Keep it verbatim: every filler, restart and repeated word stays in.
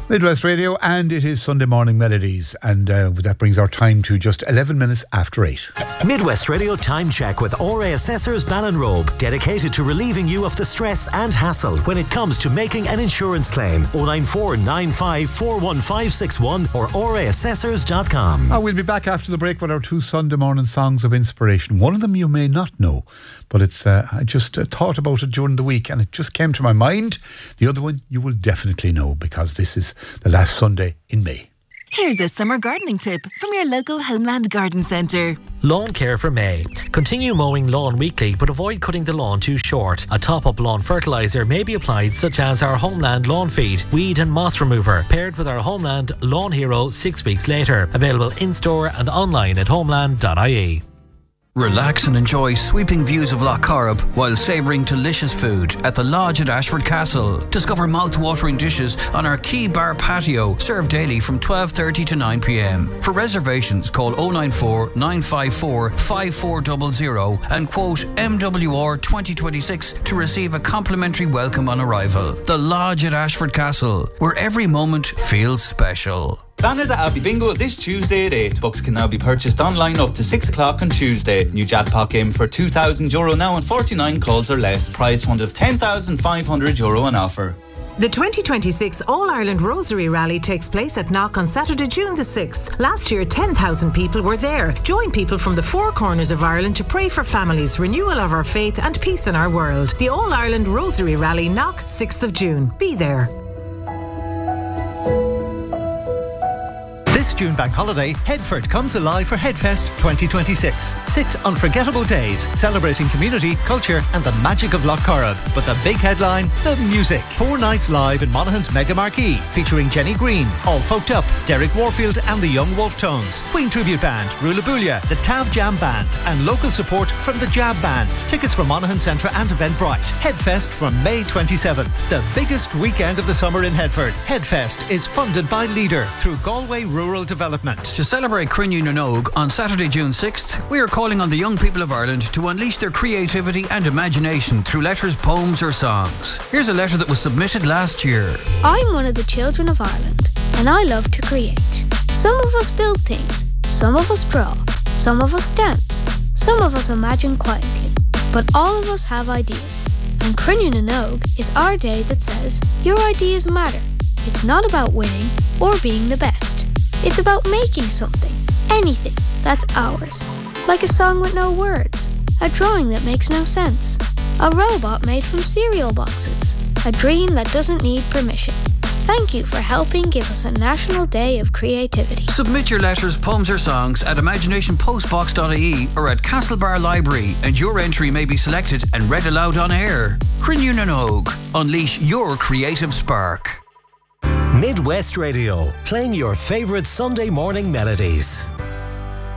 Midwest Radio, and it is Sunday Morning Melodies, and uh, that brings our time to just eleven minutes after eight. Midwest Radio Time Check with O R A Assessors Ballinrobe, dedicated to relieving you of the stress and hassle when it comes to making an insurance claim. oh nine four nine five four one five six one or o r a assessors dot com. Oh, we'll be back after the break with our two Sunday morning songs of inspiration. One of them you may not know, but it's uh, I just uh, thought about it during the week and it just came to my mind. The other one you will definitely know, because this is the last Sunday in May. Here's a summer gardening tip from your local Homeland Garden Centre. Lawn care for May. Continue mowing lawn weekly, but avoid cutting the lawn too short. A top-up lawn fertiliser may be applied, such as our Homeland Lawn Feed, Weed and Moss Remover, paired with our Homeland Lawn Hero six weeks later. Available in-store and online at homeland dot I E. Relax and enjoy sweeping views of Lough Corrib while savouring delicious food at the Lodge at Ashford Castle. Discover mouth-watering dishes on our Key Bar patio, served daily from twelve thirty to nine p m. For reservations, call oh nine four nine five four five four zero zero and quote M W R twenty twenty-six to receive a complimentary welcome on arrival. The Lodge at Ashford Castle, where every moment feels special. Banner the Abbey Bingo this Tuesday at eight. Books can now be purchased online up to six o'clock on Tuesday. New jackpot game for two thousand euro now and forty-nine calls or less. Prize fund of ten thousand five hundred euro on offer. The twenty twenty-six All-Ireland Rosary Rally takes place at Knock on Saturday, June the sixth. Last year, ten thousand people were there. Join people from the four corners of Ireland to pray for families, renewal of our faith and peace in our world. The All-Ireland Rosary Rally, Knock, sixth of June. Be there. This June bank holiday, Headford comes alive for Headfest twenty twenty-six. Six unforgettable days celebrating community, culture and the magic of Lough Corrib. But the big headline, the music. Four nights live in Monaghan's Mega Marquee, featuring Jenny Green, All Folked Up, Derek Warfield and the Young Wolf Tones, Queen Tribute Band, Rulabulia, the Tav Jam Band and local support from the Jab Band. Tickets from Monaghan Centre and Eventbrite. Headfest from May twenty-seventh. The biggest weekend of the summer in Headford. Headfest is funded by Leader through Galway Rural Development. To celebrate Crinne na Nóg on Saturday, June sixth, we are calling on the young people of Ireland to unleash their creativity and imagination through letters, poems or songs. Here's a letter that was submitted last year. I'm one of the children of Ireland and I love to create. Some of us build things, some of us draw, some of us dance, some of us imagine quietly, but all of us have ideas. And Crinne na Nóg is our day that says your ideas matter. It's not about winning or being the best. It's about making something, anything, that's ours. Like a song with no words, a drawing that makes no sense, a robot made from cereal boxes, a dream that doesn't need permission. Thank you for helping give us a National Day of Creativity. Submit your letters, poems or songs at imagination postbox dot I E or at Castlebar Library and your entry may be selected and read aloud on air. Crinne na Nóg, unleash your creative spark. Midwest Radio, playing your favourite Sunday morning melodies.